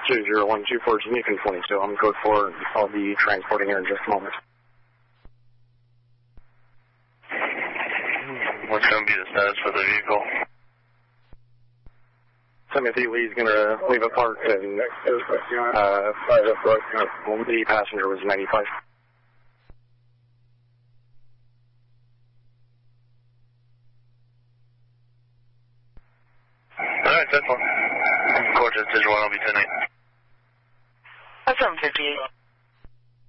2012 Jamaican 22. I'm code 4. I'll be transporting here in just a moment. What's going to be the status for the vehicle? Timothy Lee's going to leave it parked, and the passenger was 95. Alright, that's one. Quartet Digital 1, I'll be 10-8. That's 758.